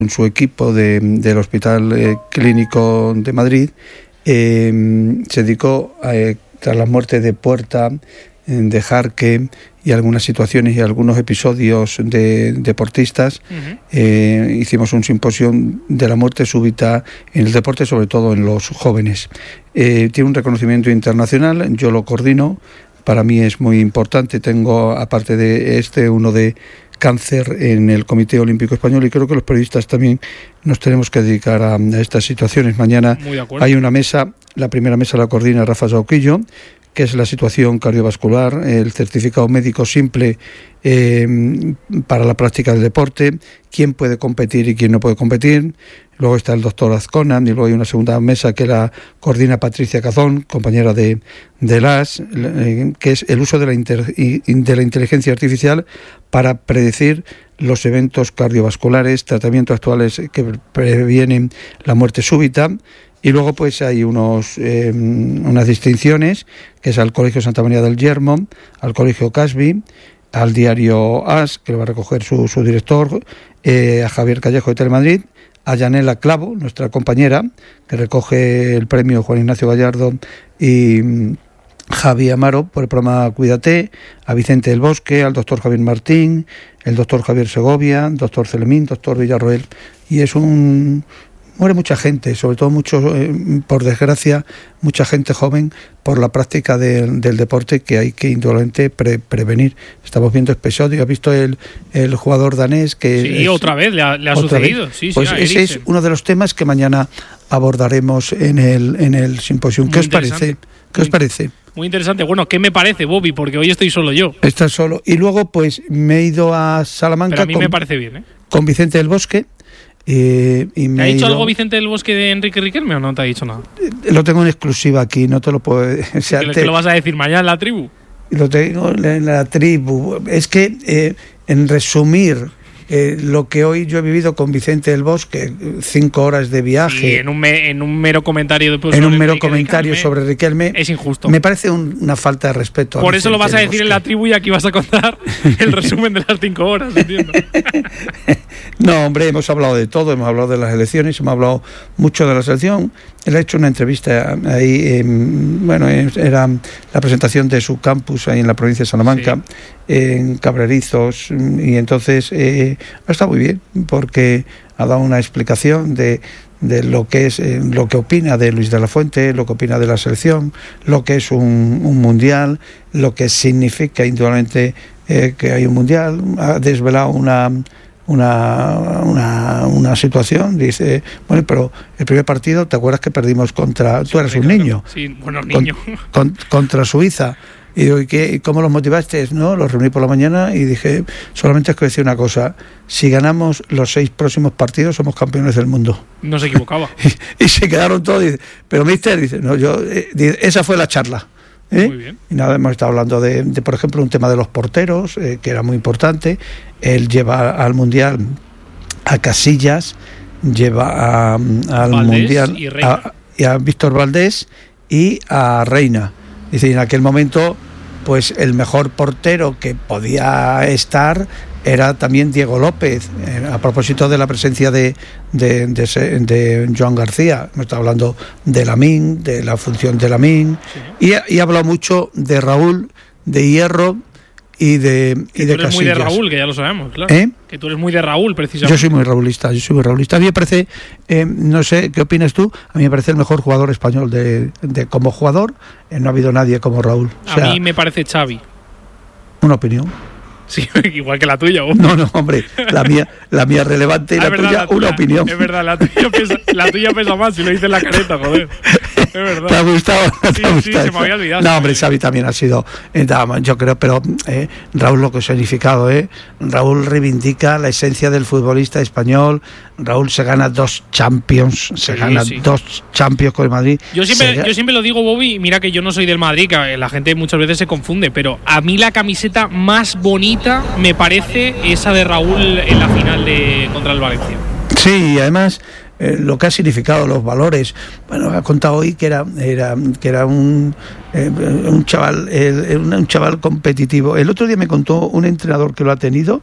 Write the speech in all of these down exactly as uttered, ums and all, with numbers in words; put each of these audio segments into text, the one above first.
con su equipo de, del Hospital eh, Clínico de Madrid, eh, se dedicó a, eh, tras la muerte de Puerta, de Jarque y algunas situaciones y algunos episodios de deportistas, uh-huh. eh, hicimos un simposio de la muerte súbita en el deporte, sobre todo en los jóvenes. Eh, tiene un reconocimiento internacional, yo lo coordino, para mí es muy importante. Tengo, aparte de este, uno de cáncer en el Comité Olímpico Español, y creo que los periodistas también nos tenemos que dedicar a, a estas situaciones. Mañana hay una mesa, la primera mesa la coordina Rafa Sauquillo, que es la situación cardiovascular, el certificado médico simple eh, para la práctica del deporte, quién puede competir y quién no puede competir. Luego está el doctor Azcona, y luego hay una segunda mesa que la coordina Patricia Cazón, compañera de, de L A S, eh, que es el uso de la, inter, de la inteligencia artificial para predecir los eventos cardiovasculares, tratamientos actuales que previenen la muerte súbita. Y luego pues hay unos eh, unas distinciones, que es al Colegio Santa María del Yermo, al Colegio Casby, al diario A S, que lo va a recoger su, su director, eh, a Javier Callejo de Telemadrid, a Yanela Clavo, nuestra compañera, que recoge el premio Juan Ignacio Gallardo, y mm, Javi Amaro por el programa Cuídate, a Vicente del Bosque, al doctor Javier Martín, el doctor Javier Segovia, doctor Celemín, doctor Villarroel, y es un... Muere mucha gente, sobre todo mucho, eh, por desgracia, mucha gente joven por la práctica de, del deporte, que hay que indudablemente pre, prevenir. Estamos viendo episodios, ¿has visto el, el jugador danés que... Sí, es, otra vez le ha, le ha sucedido. Vez. Sí, pues sí, ese es uno de los temas que mañana abordaremos en el, en el simposio. ¿Qué os parece? ¿Qué os parece? Muy interesante. Bueno, ¿qué me parece, Bobby? Porque hoy estoy solo yo. Estás solo. Y luego pues me he ido a Salamanca. Pero a mí con, me parece bien, ¿eh? Con Vicente del Bosque. Eh, y me ¿Te ha dicho ido... algo Vicente del Bosque de Enrique Riquelme o no te ha dicho nada? Lo tengo en exclusiva aquí, no te lo puedo... O sea, ¿Qué te... lo vas a decir mañana en la tribu? Lo tengo en la tribu. Es que, eh, en resumir, eh, lo que hoy yo he vivido con Vicente del Bosque, cinco horas de viaje... Sí, en un, me, en un mero comentario, de en un mero comentario Riquelme, sobre Riquelme... Es injusto. Me parece un, una falta de respeto. Por eso lo vas a decir en la tribu y aquí vas a contar el resumen de las cinco horas, entiendo. No, hombre, hemos hablado de todo, hemos hablado de las elecciones, hemos hablado mucho de la selección. Él ha hecho una entrevista ahí, eh, bueno, era la presentación de su campus ahí en la provincia de Salamanca, sí. En Cabrerizos, y entonces eh, está muy bien, porque ha dado una explicación de, de lo que es, eh, lo que opina de Luis de la Fuente, lo que opina de la selección, lo que es un, un mundial, lo que significa indudablemente eh, que hay un mundial. Ha desvelado una... Una, una, una situación, dice, bueno, pero el primer partido, ¿te acuerdas que perdimos contra, tú eras un niño? Sí, bueno, niño. Con, con, contra Suiza. Y digo, ¿y qué, cómo los motivaste? No, los reuní por la mañana y dije, solamente es que decir una cosa, si ganamos los seis próximos partidos somos campeones del mundo. No se equivocaba. y, y se quedaron todos, dice, pero mister, dice, no, yo, eh, dice, esa fue la charla. ¿Eh? Muy bien. Y nada, hemos estado hablando de, de, por ejemplo, un tema de los porteros, eh, que era muy importante. Él lleva al Mundial a Casillas, lleva a, al Valdés Mundial y, a, y a Víctor Valdés y a Reina. Dice, en aquel momento, pues el mejor portero que podía estar era también Diego López, eh, a propósito de la presencia de, de, de, de Joan García. Me está hablando de Lamín, de la función de Lamín, sí. y, y ha hablado mucho de Raúl, de Hierro y de, y de Casillas. Tú eres muy de Raúl, que ya lo sabemos, claro. ¿Eh? Que tú eres muy de Raúl, precisamente. Yo soy muy raulista, yo soy muy raulista. A mí me parece, eh, no sé, ¿qué opinas tú? A mí me parece el mejor jugador español de, de como jugador. Eh, no ha habido nadie como Raúl. O sea, a mí me parece Xavi. Una opinión. Sí, igual que la tuya. ¿o? No, no, hombre, la mía, la mía relevante y ah, la, verdad, tuya, la tuya, una opinión. Es verdad, la tuya pesa, la tuya pesa más si lo dices en la careta, joder. Es verdad. ¿Te ha gustado? ¿Te sí, ha gustado sí, se me había olvidado. No, hombre, Xavi también ha sido, eh, yo creo, pero eh, Raúl lo que ha significado, eh, Raúl reivindica la esencia del futbolista español. Raúl se gana dos Champions, se sí, gana sí. dos Champions con el Madrid. Yo siempre, se... yo siempre lo digo, Bobby, mira que yo no soy del Madrid, que la gente muchas veces se confunde, pero a mí la camiseta más bonita me parece esa de Raúl en la final de contra el Valencia. Sí, y además eh, lo que ha significado, los valores. Bueno, ha contado hoy que era, era, que era un, eh, un chaval, eh, un chaval competitivo. El otro día me contó un entrenador que lo ha tenido,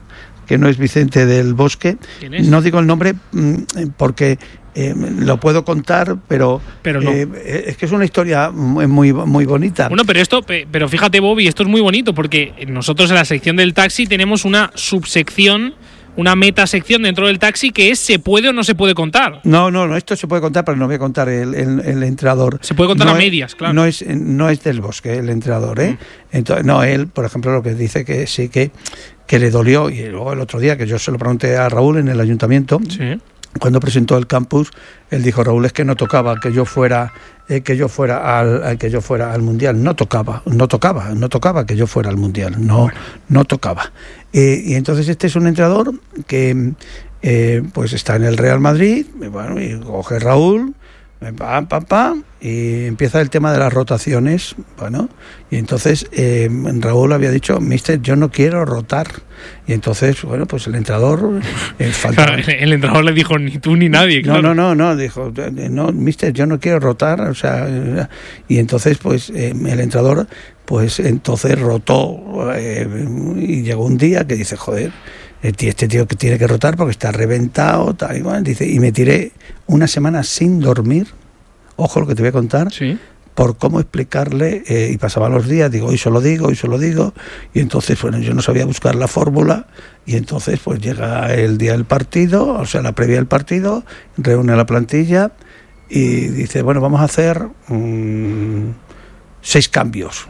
que no es Vicente del Bosque. ¿Quién es? No digo el nombre porque eh, lo puedo contar, pero, pero no. eh, es que es una historia muy, muy, muy bonita. Bueno, pero esto, pero fíjate, Bobby, esto es muy bonito porque nosotros en la sección del taxi tenemos una subsección, una metasección dentro del taxi que es ¿se puede o no se puede contar? No, no, no, esto se puede contar, pero no voy a contar el, el, el entrenador. Se puede contar no a es, medias, claro. No es, no es del Bosque el entrenador, ¿eh? Mm. Entonces, no, él, por ejemplo, lo que dice que sí que, que le dolió, y luego el otro día que yo se lo pregunté a Raúl en el ayuntamiento, sí. Cuando presentó el campus, él dijo, Raúl, es que no tocaba que yo fuera eh, que yo fuera al que yo fuera al mundial, no tocaba, no tocaba, no tocaba que yo fuera al mundial, no, bueno. no tocaba. Eh, y entonces este es un entrenador que eh, pues está en el Real Madrid, bueno, y coge Raúl, pam, pam, pam, y empieza el tema de las rotaciones, bueno, y entonces eh, Raúl había dicho, mister, yo no quiero rotar, y entonces, bueno, pues el entrenador eh, faltaba. Claro, el entrenador le dijo, ni tú ni nadie, claro. No, no, no, no, dijo, no, mister, yo no quiero rotar, o sea, y entonces, pues, eh, el entrenador, pues, entonces rotó, eh, y llegó un día que dice, joder, este tío que tiene que rotar porque está reventado, tal y cual, dice, y me tiré una semana sin dormir, ojo lo que te voy a contar, sí. por cómo explicarle, eh, y pasaban los días, digo, hoy se lo digo, hoy se lo digo, y entonces, bueno, yo no sabía buscar la fórmula, y entonces, pues llega el día del partido, o sea, la previa del partido, reúne a la plantilla, y dice, bueno, vamos a hacer mmm, seis cambios.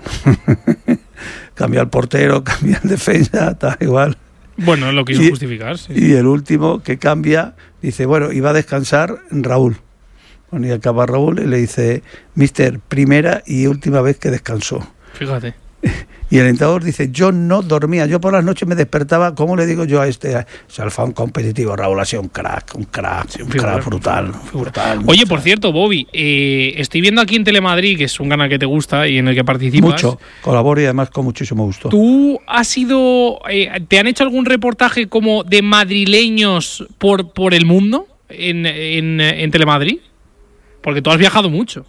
Cambia al portero, cambia el defensa, tal igual. Bueno, lo quiso y, justificar, sí. Y el último que cambia, dice, bueno, iba a descansar Raúl. Bueno, y acaba Raúl y le dice, mister, primera y última vez que descansó. Fíjate. Y el entrenador dice, yo no dormía, yo por las noches me despertaba, ¿cómo le digo yo a este? O sea, al fan competitivo, Raúl ha sido un crack, un crack, sí, un figura, crack brutal, brutal. Oye, por cierto, Bobby, eh, estoy viendo aquí en Telemadrid, que es un canal que te gusta y en el que participas. Mucho, colaboro y además con muchísimo gusto. ¿Tú has sido, eh, te han hecho algún reportaje como de madrileños por, por el mundo en, en, en Telemadrid? Porque tú has viajado mucho.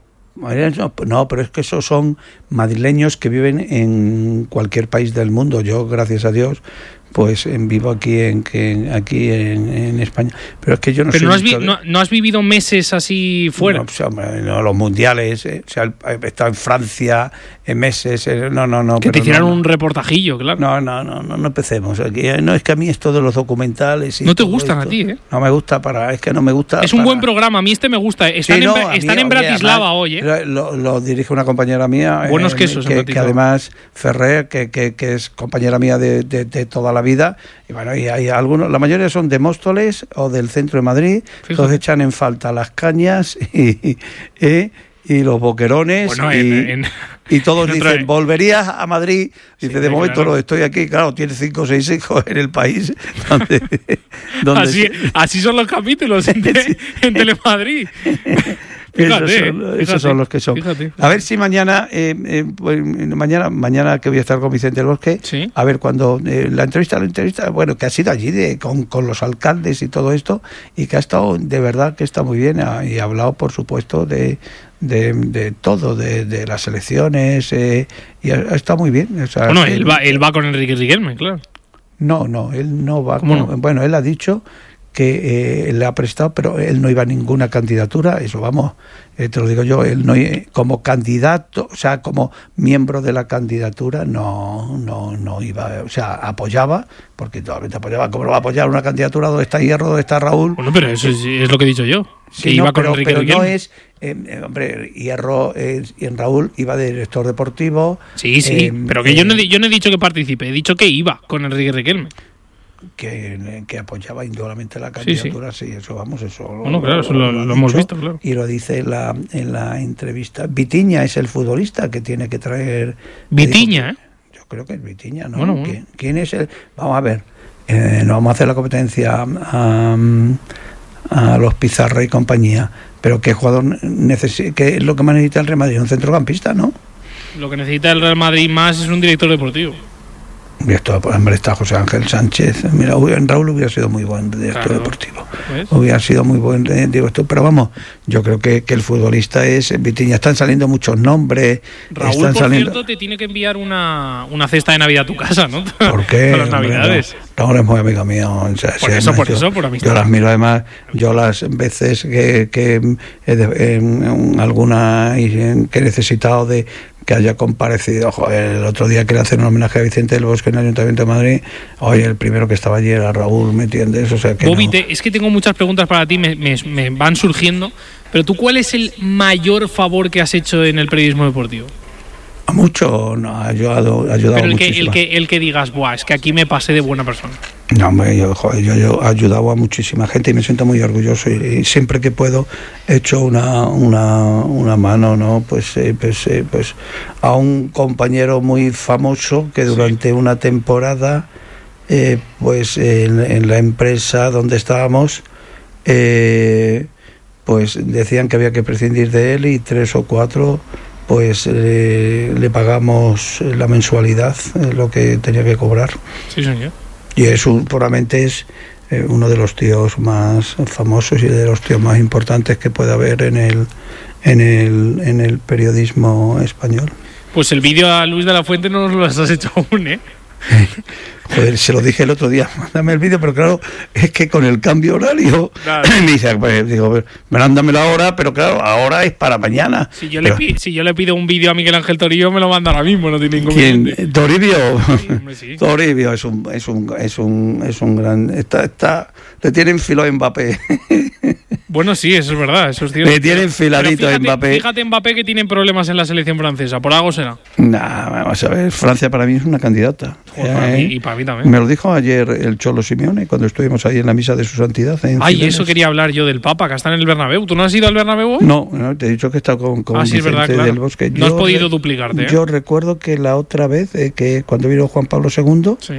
No, pero es que esos son madrileños que viven en cualquier país del mundo. Yo, gracias a Dios, pues en, vivo aquí en que aquí en, en España. Pero es que yo no pero soy... no has, vi, no, no has vivido meses así fuera. No, o sea, no los mundiales, eh, o sea, he estado en Francia en meses, eh, no, no, no. Que pero te hicieran no, no. un reportajillo, claro. No, no, no, no, no empecemos. Aquí, no, es que a mí esto de los documentales... Y no te gustan esto, a ti, ¿eh? No me gusta para... Es que no me gusta... Es un para... buen programa, a mí este me gusta. Están, sí, no, en, están mí, en Bratislava oye, hoy, ¿eh? Lo, lo dirige una compañera mía. Buenos eh, quesos que, en que además Ferrer, que, que, que es compañera mía de, de, de toda la vida. Y bueno, y hay algunos, la mayoría son de Móstoles o del centro de Madrid. Fíjate. Entonces echan en falta las cañas y, y, y los boquerones. Bueno, y, en, en, y todos en dicen, otro... ¿volverías a Madrid? Dice, sí, de momento claro. no, estoy aquí. Claro, tiene cinco o seis hijos en el país. Donde, donde así, se... así son los capítulos en, te, en Telemadrid. Fíjate, esos, son, fíjate, esos son los que son. Fíjate, fíjate. A ver si mañana, eh, eh, pues, mañana, mañana que voy a estar con Vicente del Bosque, ¿sí? A ver cuando eh, la entrevista, la entrevista, bueno, que ha sido allí de, con, con los alcaldes y todo esto, y que ha estado, de verdad, que está muy bien, y ha hablado, por supuesto, de, de, de todo, de, de las elecciones, eh, y ha, ha estado muy bien. O sea, bueno, él, él va, él va con Enrique Riquelme, claro. No, no, él no va. ¿Cómo con, no? Bueno, él ha dicho que eh, le ha prestado, pero él no iba a ninguna candidatura, eso vamos, eh, te lo digo yo, él no como candidato, o sea, como miembro de la candidatura, no, no, no iba, o sea, apoyaba, porque totalmente apoyaba, ¿cómo lo va a apoyar una candidatura donde está Hierro, donde está Raúl? Bueno, pero eso es, es lo que he dicho yo, sí, que no, iba con pero, Enrique pero Riquelme. no es, eh, hombre, Hierro eh, y en Raúl iba de director deportivo. Sí, sí, eh, pero que eh, yo, no, yo no he dicho que participe, he dicho que iba con Enrique Riquelme. Que, que apoyaba indudablemente la candidatura, sí, sí. sí eso vamos, eso. Bueno, claro, eso lo, lo, lo hemos visto, claro. Y lo dice en la, en la entrevista. Vitiña es el futbolista que tiene que traer. Vitiña, dijo, ¿eh? Yo creo que es Vitiña, ¿no? Bueno, bueno. ¿Quién, ¿Quién es el? Vamos a ver, eh, no vamos a hacer la competencia a, a los Pizarro y compañía, pero ¿qué jugador necesita? ¿Qué es lo que más necesita el Real Madrid? Un centrocampista, ¿no? Lo que necesita el Real Madrid más es un director deportivo. Esto, por ejemplo, está José Ángel Sánchez. Mira, en Raúl hubiera sido muy buen director claro. deportivo. ¿Ves? Hubiera sido muy buen director. Pero vamos, yo creo que, que el futbolista es Vitiña. Están saliendo muchos nombres. Raúl, están por saliendo... cierto, te tiene que enviar una, una cesta de Navidad a tu casa, ¿no? ¿Por qué? Para las Navidades. No. Raúl es muy amigo mío. O sea, por sí, eso, por yo, eso, por amistad. Yo las miro, además, yo las veces que, que he en alguna que he necesitado de que haya comparecido, joder, el otro día quería hacer un homenaje a Vicente del Bosque en el Ayuntamiento de Madrid, oye, el primero que estaba allí era Raúl, ¿me entiendes? O sea, que Bobby, no. te, es que tengo muchas preguntas para ti, me, me, me van surgiendo, pero tú, ¿cuál es el mayor favor que has hecho en el periodismo deportivo? A mucho, no, ha ayudado, ha ayudado pero el que, muchísimo. el, que, el que digas, buah, es que aquí me pasé de buena persona. No, hombre, yo, joder, yo, yo he ayudado a muchísima gente y me siento muy orgulloso, y, y siempre que puedo he hecho una, una, una mano, ¿no? Pues, eh, pues, eh, pues a un compañero muy famoso que durante sí. una temporada, eh, pues en, en la empresa donde estábamos, eh, pues decían que había que prescindir de él, y tres o cuatro pues eh, le pagamos la mensualidad, eh, lo que tenía que cobrar. Sí, señor. Y es un, puramente es eh, uno de los tíos más famosos y de los tíos más importantes que puede haber en el en el en el periodismo español. Pues el vídeo a Luis de la Fuente no nos lo has hecho aún, ¿eh? Joder, se lo dije el otro día, mándame el vídeo, pero claro, es que con el cambio horario, claro. me dice, pues, digo, mándamelo ahora, pero claro, ahora es para mañana. Si yo, pero, le, pi- si yo le pido un vídeo a Miguel Ángel Toribio, me lo manda ahora mismo, no tiene ningún ¿Quién? ¿Toribio? Sí, hombre, sí. Toribio es un, es un, es un, es un gran, está, está, le tienen filo a Mbappé. Bueno, sí, eso es verdad, eso es cierto. Le tienen filadito fíjate, a Mbappé. Fíjate Mbappé que tienen problemas en la selección francesa, por algo será. Nah, vamos a ver, Francia para mí es una candidata. Joder, para mí, y para mí también. Me lo dijo ayer el Cholo Simeone cuando estuvimos ahí en la misa de su santidad. En Ay, Cibeles. eso quería hablar yo del Papa, que está en el Bernabéu. ¿Tú no has ido al Bernabéu hoy? No, no, te he dicho que he estado con, con ah, sí, Vicente es verdad, claro. del Bosque. No yo has podido re- duplicarte, ¿eh? Yo recuerdo que la otra vez, eh, que cuando vino Juan Pablo segundo, sí.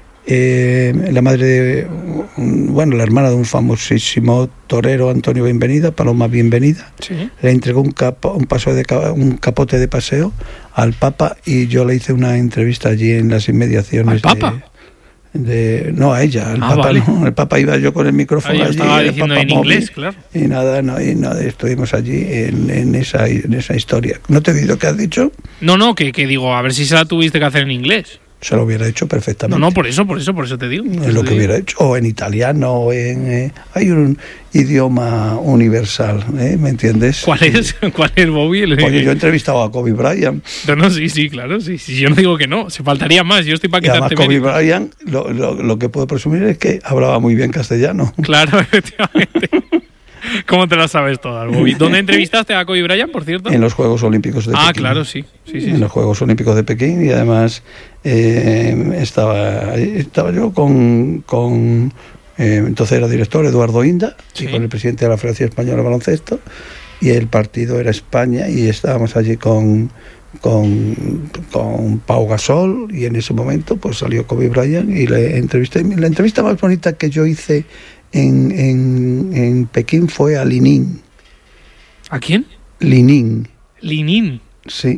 eh, la madre de, bueno, la hermana de un famosísimo torero, Antonio Bienvenida, Paloma Bienvenida, sí. le entregó un, capo, un, paso de, un capote de paseo al Papa, y yo le hice una entrevista allí en las inmediaciones. ¿Al Papa? De, De, no, a ella, el ah, Papa vale. no, el Papa iba yo con el micrófono ah, yo allí, estaba el diciendo Papa en móvil, inglés, claro. Y nada, no, y nada, estuvimos allí en, en, esa, en esa historia. ¿No te he oído qué has dicho? No, no, que, que digo, a ver si se la tuviste que hacer en inglés. Se lo hubiera hecho perfectamente. No, no, por eso, por eso, por eso te digo. Es lo que hubiera hecho, o en italiano, o en... Eh, hay un idioma universal, ¿eh? ¿Me entiendes? ¿Cuál es? ¿Cuál es, Bobby? Oye, yo he entrevistado a Kobe Bryant. No, no, sí, sí, claro, sí, sí. Yo no digo que no, se faltaría más, yo estoy para quitarte Kobe mérito. Bryant, lo, lo, lo que puedo presumir es que hablaba muy bien castellano. Claro, efectivamente. ¿Cómo te las sabes todas, Bobby? ¿Dónde entrevistaste a Kobe Bryant, por cierto? En los Juegos Olímpicos de ah, Pekín. Ah, claro, sí. sí, sí en sí. los Juegos Olímpicos de Pekín, y además eh, estaba, estaba yo con, con eh, entonces era director Eduardo Inda, sí. y con el presidente de la Federación Española de Baloncesto, y el partido era España, y estábamos allí con, con, con Pau Gasol, y en ese momento pues salió Kobe Bryant y le entrevisté. La entrevista más bonita que yo hice en, en, en Pekín fue a Linin. ¿A quién? Linin. Linin. Sí.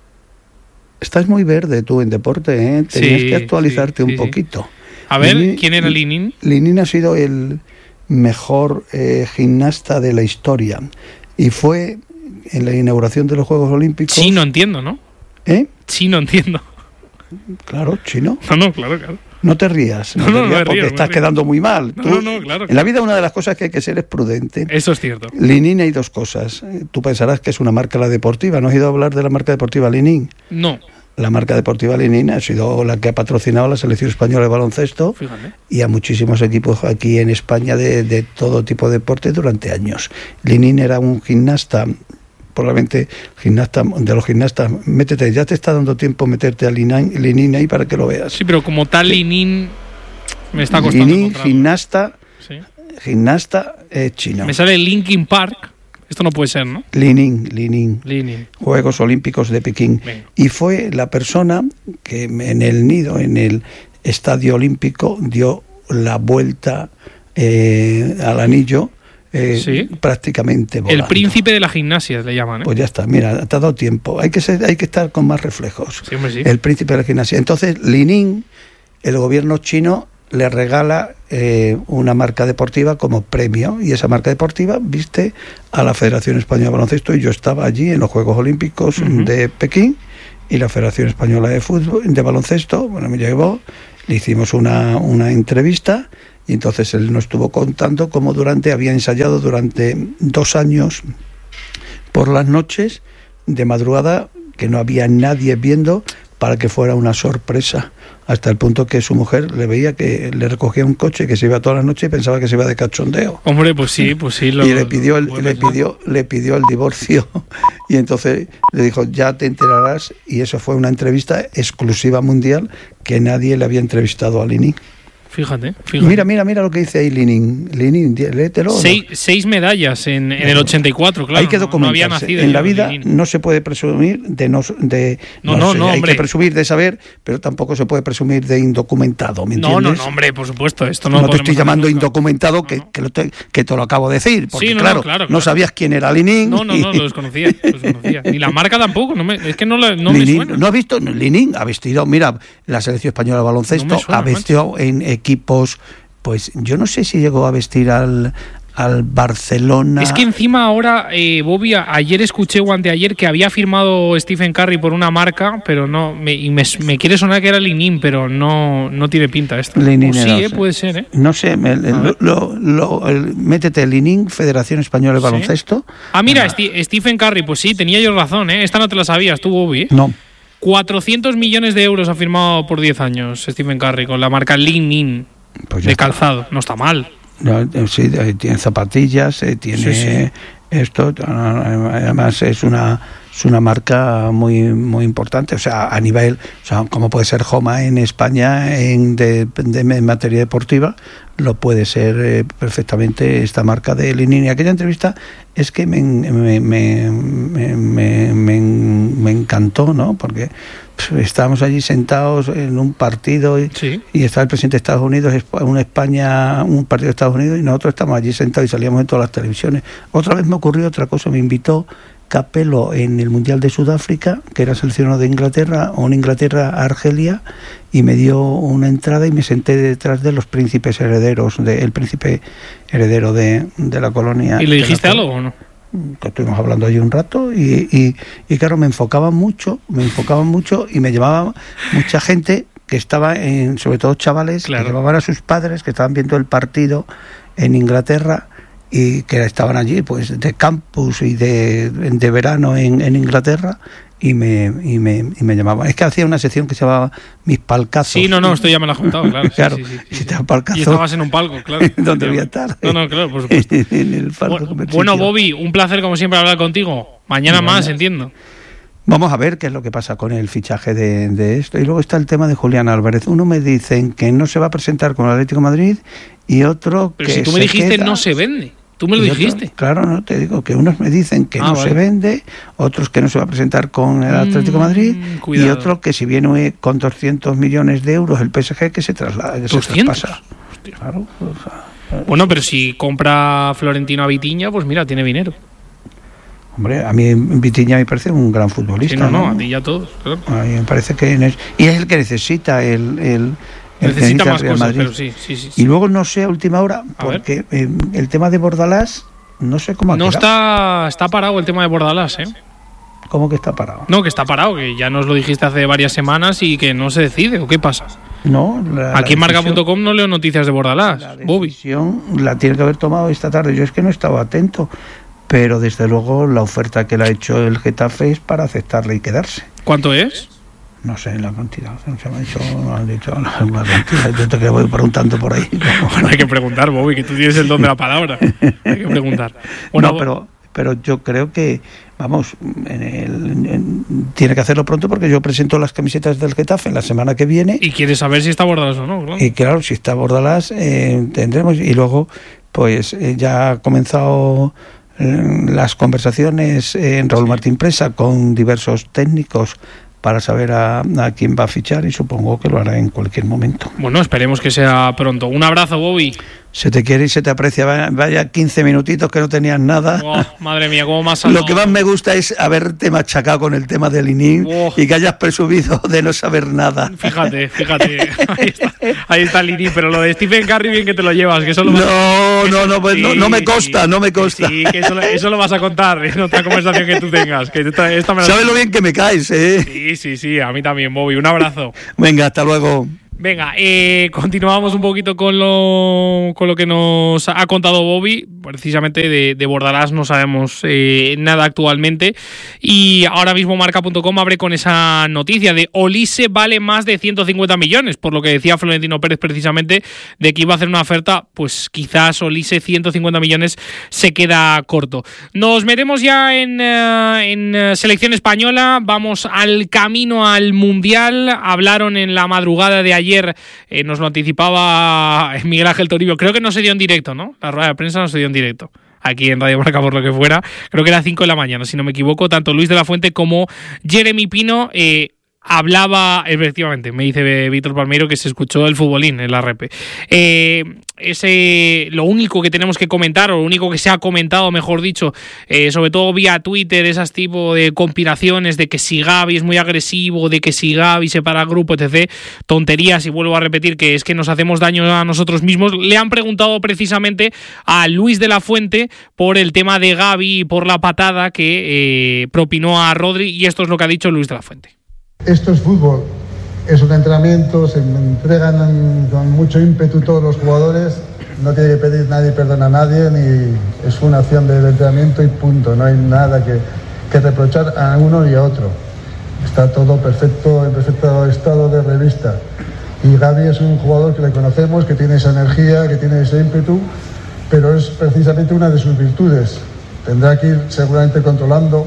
Estás muy verde tú en deporte, ¿eh? Tenías sí, que actualizarte sí, un sí, poquito. Sí. A ver, Linin, ¿quién era Linin? Linin ha sido el mejor eh, gimnasta de la historia, y fue en la inauguración de los Juegos Olímpicos. Sí, no entiendo, ¿no? ¿Eh? Sí, no entiendo. Claro, chino. No, no, claro, claro. No te rías, no, no, te no, rías no porque río, estás no quedando muy mal. No, Tú, no, no, claro. En la vida una de las cosas que hay que ser es prudente. Eso es cierto. Linin, hay dos cosas. Tú pensarás que es una marca la deportiva. ¿No has ido a hablar de la marca deportiva Linin? No. La marca deportiva Linin ha sido la que ha patrocinado a la selección española de baloncesto. Fíjate. Y a muchísimos equipos aquí en España de, de todo tipo de deporte durante años. Linin era un gimnasta, probablemente gimnasta de los gimnastas. Métete, ya te está dando tiempo meterte a Linin, Linin ahí para que lo veas. Sí, pero como tal Linin me está costando Linin, encontrarlo. gimnasta, Sí. gimnasta eh, chino. Me sale Linkin Park. Esto no puede ser, ¿no? Linin, Linin. Linin. Juegos Olímpicos de Pekín. Venga. Y fue la persona que en el nido, en el Estadio Olímpico, dio la vuelta eh, al anillo eh, ¿Sí? prácticamente volando. El príncipe de la gimnasia le llaman, ¿eh? Pues ya está, mira, te ha dado tiempo. Hay que ser, hay que estar con más reflejos. Sí, hombre, sí. El príncipe de la gimnasia. Entonces, Linin, el gobierno chino le regala eh, una marca deportiva como premio, y esa marca deportiva viste a la Federación Española de Baloncesto, y yo estaba allí en los Juegos Olímpicos uh-huh. de Pekín, y la Federación Española de Fútbol, de Baloncesto, bueno, me llevó, le hicimos una, una entrevista y entonces él nos estuvo contando cómo durante había ensayado durante dos años por las noches de madrugada, que no había nadie viendo, para que fuera una sorpresa, hasta el punto que su mujer le veía que le recogía un coche que se iba todas las noches y pensaba que se iba de cachondeo. Hombre, pues sí, pues sí. Lo, y le pidió, el, le, pidió, le pidió el divorcio y entonces le dijo, ya te enterarás, y eso fue una entrevista exclusiva mundial que nadie le había entrevistado a Linin. Fíjate, fíjate. Mira, mira, mira lo que dice ahí Linin. Linin, léetelo. Seis, ¿no? seis medallas en, en el ochenta y cuatro, claro. Hay que documentarse. No había nacido en la vida Linin. No se puede presumir de no... De, no, no, no, sé, no hay hombre. que presumir de saber, pero tampoco se puede presumir de indocumentado, ¿me entiendes? No, no, no, hombre, por supuesto. Esto no no te estoy llamando indocumentado, no, que, no. Que, lo te, que te lo acabo de decir, porque sí, no, claro, no, claro, claro, no sabías quién era Linin. No, no, no, lo desconocía, lo desconocía. Ni la marca tampoco, no me, es que no, la, no Linin, me suena. ¿No has visto? Linin ha vestido, mira, la selección española de baloncesto, no suena, ha vestido macho. En equipos... Pues yo no sé si llegó a vestir al, al Barcelona. Es que encima ahora, eh, Bobby, ayer escuché o anteayer que había firmado Stephen Curry por una marca, pero no, me, y me, me quiere sonar que era Linin, pero no, no tiene pinta esto. Linin, sí, no eh, sé. puede ser, ¿eh? No sé, me, lo, lo, lo, el, métete Linin, Federación Española de ¿Sí? Baloncesto. Ah, mira, St- Stephen Curry, pues sí, tenía yo razón, ¿eh? Esta no te la sabías tú, Bobby, ¿eh? No. cuatrocientos millones de euros ha firmado por diez años Stephen Curry con la marca Linin. Pues de calzado, está. No está mal. No, sí, tiene zapatillas, tiene sí, sí. esto, además es una es una marca muy muy importante, o sea, a nivel, o sea, como puede ser Homa en España en de, de, de materia deportiva, lo puede ser eh, perfectamente esta marca de Linin. Y aquella entrevista es que me me, me, me, me, me, me encantó, ¿no? Porque estábamos allí sentados en un partido y, sí. y estaba el presidente de Estados Unidos, una España, un partido de Estados Unidos, y nosotros estamos allí sentados y salíamos en todas las televisiones. Otra vez me ocurrió otra cosa, me invitó Capello en el Mundial de Sudáfrica, que era seleccionado de Inglaterra, o en Inglaterra a Argelia, y me dio una entrada y me senté detrás de los príncipes herederos, de, el príncipe heredero de, de la colonia. ¿Y le dijiste algo o no? Que estuvimos hablando allí un rato y, y, y claro, me enfocaban mucho, me enfocaban mucho y me llevaba mucha gente que estaba, en, sobre todo chavales, claro. que llevaban a sus padres, que estaban viendo el partido en Inglaterra y que estaban allí pues de campus y de, de verano en, en Inglaterra. Y me, y, me, y me llamaban. Es que hacía una sección que se llamaba Mis Palcazos. Sí, no, no, esto ya me lo has contado, claro. claro, sí, sí, sí, sí, sí. Palcazo, y estabas en un palco, claro. ¿Dónde voy a estar? No, no, claro, por supuesto. en el palco bueno, bueno, Bobby, un placer como siempre hablar contigo. Mañana bueno, más, entiendo. Vamos a ver qué es lo que pasa con el fichaje de, de esto. Y luego está el tema de Julián Álvarez. Uno me dicen que no se va a presentar con el Atlético de Madrid y otro Pero que si tú me se dijiste queda. No se vende. Tú me lo dijiste. Otro, claro, no, te digo que unos me dicen que ah, no vale. se vende, otros que no se va a presentar con el Atlético de Madrid mm, y otro que si viene con doscientos millones de euros el P S G que se traslada, que se traspasa. Claro, o sea, bueno, pero si compra Florentino a Vitinha, pues mira, tiene dinero. Hombre, a mí Vitinha me parece un gran futbolista. Sí, no, no, ¿no? a ti ya todos. Claro. A mí me parece que es, y es el que necesita el... el necesita más cosas, Madrid. Pero sí, sí, sí, sí. Y luego no sé a última hora, porque eh, el tema de Bordalás, no sé cómo ha No quedado. está, está parado el tema de Bordalás, ¿eh? ¿Cómo que está parado? No, que está parado, que ya nos lo dijiste hace varias semanas y que no se decide, ¿o qué pasa? No, la, aquí en marca punto com no leo noticias de Bordalás, la Bobby. decisión la tiene que haber tomado esta tarde. Yo es que no estaba atento, pero desde luego la oferta que le ha hecho el Getafe es para aceptarla y quedarse. ¿Cuánto es? No sé la cantidad, no se me ha dicho, no han dicho la cantidad, yo te voy preguntando por ahí. Bueno, hay que preguntar, Bobby, que tú tienes el don de la palabra. Hay que preguntar. Bueno, no, pero pero yo creo que, vamos, en el, en, tiene que hacerlo pronto porque yo presento las camisetas del Getafe la semana que viene. Y quieres saber si está Bordalás o no, claro. Y claro, si está Bordalás, eh, tendremos, y luego, pues eh, ya ha comenzado eh, las conversaciones en Raúl sí. Martín Presa con diversos técnicos para saber a, a quién va a fichar y supongo que lo hará en cualquier momento. Bueno, esperemos que sea pronto. Un abrazo, Bobby. Se te quiere y se te aprecia. Vaya, vaya quince minutitos que no tenías nada. Oh, madre mía, cómo más salado. Lo que más me gusta es haberte machacado con el tema del Linin oh. y que hayas presumido de no saber nada. Fíjate, fíjate. Ahí está, ahí está el Linin, pero lo de Stephen Curry bien que te lo llevas. Que eso lo no, vas... no, no, pues, sí, no, no me consta, sí, no me consta. Sí, que eso, eso lo vas a contar en otra conversación que tú tengas. Que esta, esta me la... ¿Sabes lo bien que me caes, eh? Sí, sí, sí, a mí también, Bobby. Un abrazo. Venga, hasta luego. Venga, eh, continuamos un poquito con lo, con lo que nos ha contado Bobby. Precisamente de, de Bordalás no sabemos eh, nada actualmente. Y ahora mismo marca punto com abre con esa noticia de Olise vale más de ciento cincuenta millones. Por lo que decía Florentino Pérez precisamente de que iba a hacer una oferta, pues quizás Olise ciento cincuenta millones se queda corto. Nos metemos ya en, uh, en uh, selección española. Vamos al camino al Mundial. Hablaron en la madrugada de ayer. Ayer eh, nos lo anticipaba Miguel Ángel Toribio. Creo que no se dio en directo, ¿no? La rueda de prensa no se dio en directo. Aquí en Radio Marca, por lo que fuera. Creo que era cinco de la mañana, si no me equivoco. Tanto Luis de la Fuente como Jeremy Pino eh, hablaba, efectivamente, me dice Víctor Palmeiro que se escuchó el futbolín en la repe. Eh, ese, lo único que tenemos que comentar, o lo único que se ha comentado, mejor dicho, eh, sobre todo vía Twitter, esas tipo de conspiraciones de que si Gavi es muy agresivo, de que si Gavi se para el grupo, etcétera. Tonterías, y vuelvo a repetir que es que nos hacemos daño a nosotros mismos. Le han preguntado precisamente a Luis de la Fuente por el tema de Gavi y por la patada que eh, propinó a Rodri, y esto es lo que ha dicho Luis de la Fuente. Esto es fútbol, es un entrenamiento, se entregan con mucho ímpetu todos los jugadores, no tiene que pedir nadie perdón a nadie, ni es una acción del entrenamiento y punto, no hay nada que, que reprochar a uno y a otro. Está todo perfecto, en perfecto estado de revista. Y Gavi es un jugador que le conocemos, que tiene esa energía, que tiene ese ímpetu, pero es precisamente una de sus virtudes. Tendrá que ir seguramente controlando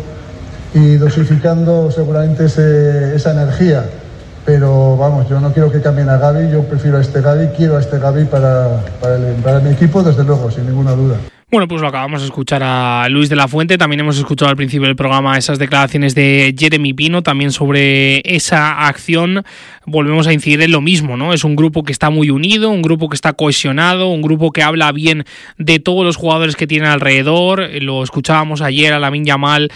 y dosificando seguramente ese, esa energía, pero vamos, yo no quiero que cambien a Gavi, yo prefiero a este Gavi, quiero a este Gavi para, para, el, para mi equipo, desde luego, sin ninguna duda. Bueno, pues lo acabamos de escuchar a Luis de la Fuente. También hemos escuchado al principio del programa esas declaraciones de Jeremy Pino, también sobre esa acción. Volvemos a incidir en lo mismo, ¿no? Es un grupo que está muy unido, un grupo que está cohesionado, un grupo que habla bien de todos los jugadores que tiene alrededor. Lo escuchábamos ayer a Lamine Yamal,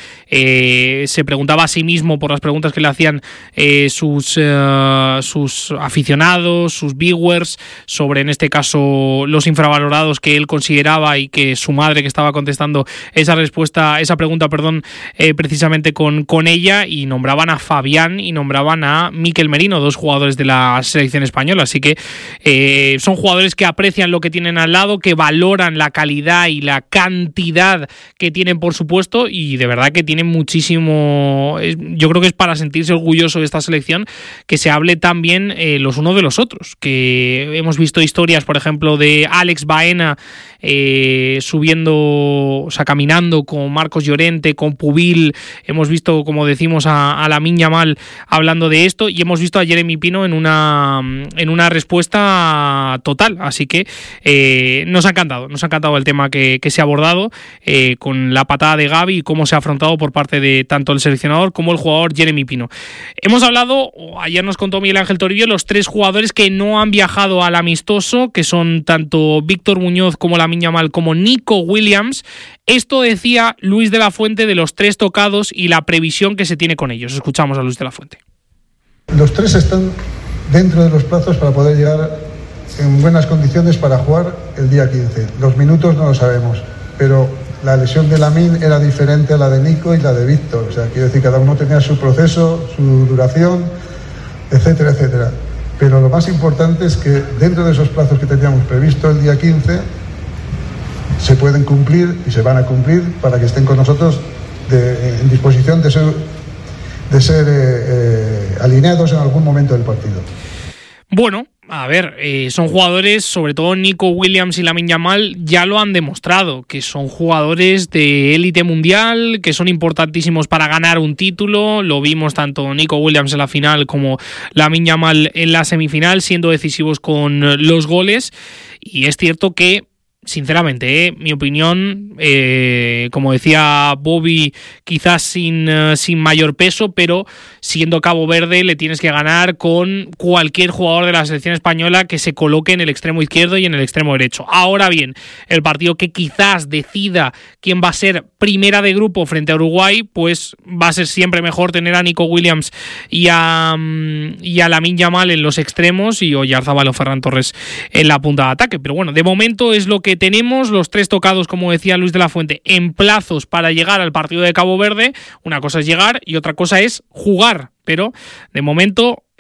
eh, se preguntaba a sí mismo por las preguntas que le hacían eh, sus, eh, sus aficionados, sus viewers, sobre, en este caso, los infravalorados que él consideraba, y que su madre, que estaba contestando esa respuesta, esa pregunta, perdón, eh, precisamente con, con ella, y nombraban a Fabián y nombraban a Mikel Merino, dos jugadores de la selección española. Así que eh, son jugadores que aprecian lo que tienen al lado, que valoran la calidad y la cantidad que tienen, por supuesto, y de verdad que tienen muchísimo. Yo creo que es para sentirse orgulloso de esta selección que se hable tan bien eh, los unos de los otros, que hemos visto historias, por ejemplo, de Alex Baena eh, subiendo, o sea, caminando con Marcos Llorente, con Pubil. Hemos visto, como decimos, a, a Lamine Yamal hablando de esto, y hemos visto a Jeremy Pino en una en una respuesta total. Así que eh, nos ha encantado, nos ha encantado el tema que, que se ha abordado eh, con la patada de Gavi y cómo se ha afrontado por parte de tanto el seleccionador como el jugador Jeremy Pino. Hemos hablado, ayer nos contó Miguel Ángel Toribio, los tres jugadores que no han viajado al amistoso, que son tanto Víctor Muñoz como Lamine Yamal como Nico Williams. Esto decía Luis de la Fuente de los tres tocados y la previsión que se tiene con ellos. Escuchamos a Luis de la Fuente. Los tres están dentro de los plazos para poder llegar en buenas condiciones para jugar el día quince. Los minutos no lo sabemos, pero la lesión de Lamine era diferente a la de Nico y la de Víctor. O sea, quiero decir, cada uno tenía su proceso, su duración, etcétera, etcétera. Pero lo más importante es que dentro de esos plazos que teníamos previsto el día quince, se pueden cumplir y se van a cumplir para que estén con nosotros de, en disposición de ser, de ser eh, eh, alineados en algún momento del partido. Bueno, a ver, eh, son jugadores, sobre todo Nico Williams y Lamine Yamal, ya lo han demostrado, que son jugadores de élite mundial, que son importantísimos para ganar un título. Lo vimos tanto Nico Williams en la final como Lamine Yamal en la semifinal, siendo decisivos con los goles. Y es cierto que, sinceramente, eh, mi opinión, eh, como decía Bobby, quizás sin, uh, sin mayor peso, pero siendo Cabo Verde le tienes que ganar con cualquier jugador de la selección española que se coloque en el extremo izquierdo y en el extremo derecho. Ahora bien, el partido que quizás decida quién va a ser primera de grupo frente a Uruguay, pues va a ser siempre mejor tener a Nico Williams y a, um, y a Lamine Yamal en los extremos, y Oyarzabal o Ferran Torres en la punta de ataque. Pero bueno, de momento es lo que tenemos, los tres tocados, como decía Luis de la Fuente, en plazos para llegar al partido de Cabo Verde. Una cosa es llegar y otra cosa es jugar, pero de momento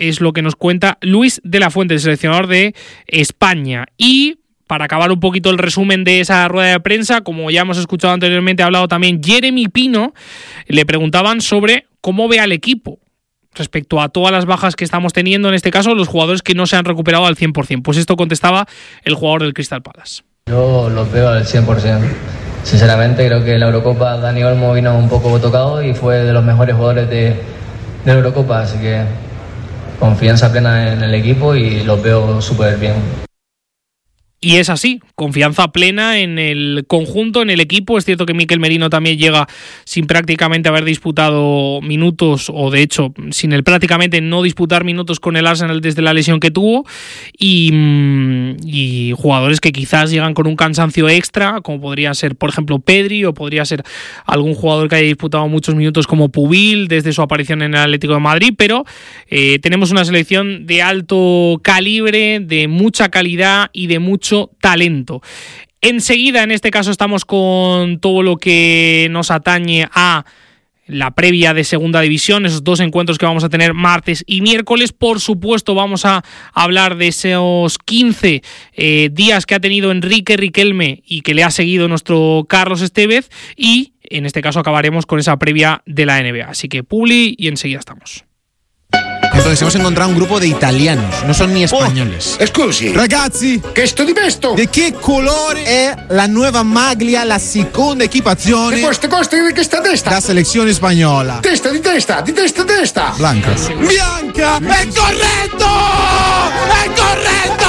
es lo que nos cuenta Luis de la Fuente, el seleccionador de España. Y para acabar un poquito el resumen de esa rueda de prensa, como ya hemos escuchado anteriormente, ha hablado también Jeremy Pino. Le preguntaban sobre cómo ve al equipo respecto a todas las bajas que estamos teniendo, en este caso los jugadores que no se han recuperado al cien por ciento. Pues esto contestaba el jugador del Crystal Palace. Yo los veo al cien por ciento. Sinceramente creo que en la Eurocopa Dani Olmo vino un poco tocado y fue de los mejores jugadores de, de la Eurocopa, así que confianza plena en el equipo y los veo súper bien. Y es así, confianza plena en el conjunto, en el equipo. Es cierto que Mikel Merino también llega sin prácticamente haber disputado minutos, o de hecho, sin el prácticamente no disputar minutos con el Arsenal desde la lesión que tuvo. Y, y jugadores que quizás llegan con un cansancio extra, como podría ser, por ejemplo, Pedri, o podría ser algún jugador que haya disputado muchos minutos como Pubil desde su aparición en el Atlético de Madrid. Pero eh, tenemos una selección de alto calibre, de mucha calidad y de mucho talento. Enseguida, en este caso, estamos con todo lo que nos atañe a la previa de Segunda División, esos dos encuentros que vamos a tener martes y miércoles. Por supuesto, vamos a hablar de esos quince eh, días que ha tenido Enrique Riquelme y que le ha seguido nuestro Carlos Estevez, y en este caso acabaremos con esa previa de la N B A. Así que publi y enseguida estamos. Entonces hemos encontrado un grupo de italianos, no son ni españoles. Oh, scusi, Ragazzi, che sto di questo? ¿de qué color è la nuova maglia, la seconda equipazione Di queste coste di questa testa? da selección spagnola? Testa di testa, di testa testa. Blanca. Bianca, è corretto! È corretto!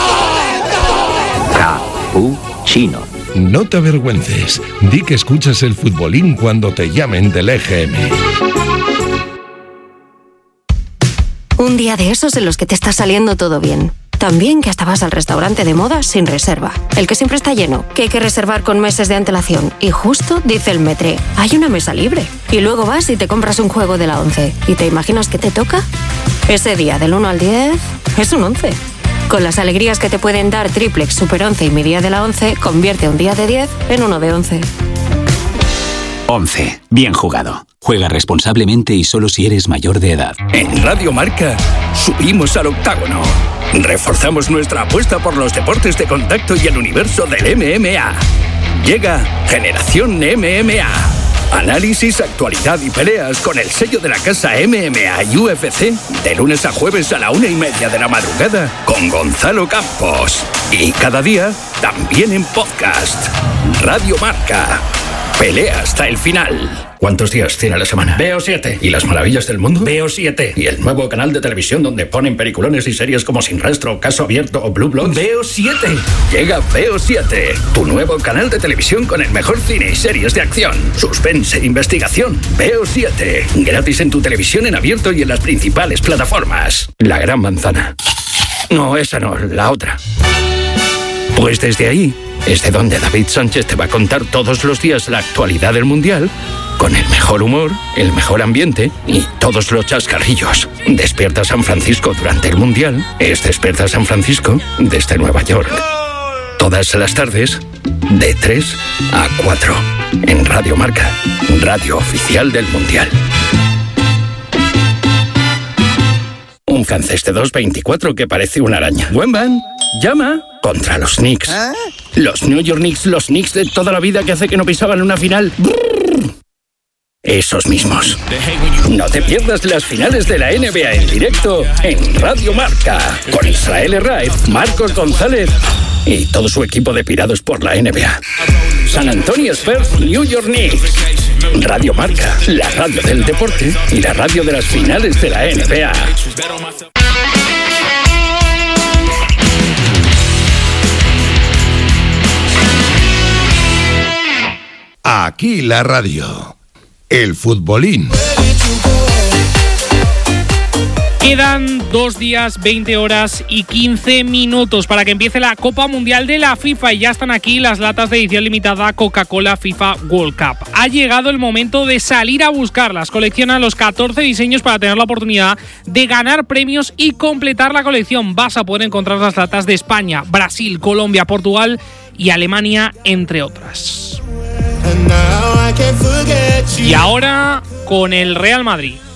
Cappuccino. No te avergüences, di que escuchas el futbolín cuando te llamen del E G M. Un día de esos en los que te está saliendo todo bien. Tan bien que hasta vas al restaurante de moda sin reserva. El que siempre está lleno, que hay que reservar con meses de antelación. Y justo dice el Metre, hay una mesa libre. Y luego vas y te compras un juego de la once. ¿Y te imaginas qué te toca? Ese día del uno al diez es un once. Con las alegrías que te pueden dar Triplex, Super once y mi día de la once, convierte un día de diez en uno de once. once. Bien jugado. Juega responsablemente y solo si eres mayor de edad. En Radio Marca subimos al octágono. Reforzamos nuestra apuesta por los deportes de contacto y el universo del M M A. Llega Generación M M A. Análisis, actualidad y peleas con el sello de la casa M M A y U F C de lunes a jueves a la una y media de la madrugada con Gonzalo Campos. Y cada día también en podcast. Radio Marca. Pelea hasta el final. ¿Cuántos días tiene la semana? Veo siete. ¿Y las maravillas del mundo? Veo siete. ¿Y el nuevo canal de televisión donde ponen peliculones y series como Sin Rastro, Caso Abierto o Blue Bloods? Veo siete. Llega Veo siete, tu nuevo canal de televisión con el mejor cine y series de acción, suspense e investigación. Veo siete. Gratis en tu televisión en abierto y en las principales plataformas. La Gran Manzana. No, esa no, la otra. Pues desde ahí es de donde David Sánchez te va a contar todos los días la actualidad del Mundial, con el mejor humor, el mejor ambiente y todos los chascarrillos. Despierta San Francisco durante el Mundial es Despierta San Francisco desde Nueva York. Todas las tardes, de tres a cuatro, en Radio Marca, radio oficial del Mundial. Un francés de dos veinticuatro que parece una araña. Wemban, llama contra los Knicks. ¿Ah? Los New York Knicks, los Knicks de toda la vida que hace que no pisaban una final. Brrr. Esos mismos. No te pierdas las finales de la N B A en directo en Radio Marca. Con Israel Herraiz, Marcos González y todo su equipo de pirados por la N B A. San Antonio Spurs, New York Knicks. Radio Marca, la radio del deporte y la radio de las finales de la N B A. Aquí la radio. El futbolín. Quedan dos días, veinte horas y quince minutos para que empiece la Copa Mundial de la FIFA y ya están aquí las latas de edición limitada Coca-Cola FIFA World Cup. Ha llegado el momento de salir a buscarlas. Colecciona los catorce diseños para tener la oportunidad de ganar premios y completar la colección. Vas a poder encontrar las latas de España, Brasil, Colombia, Portugal y Alemania, entre otras. Y ahora con el Real Madrid.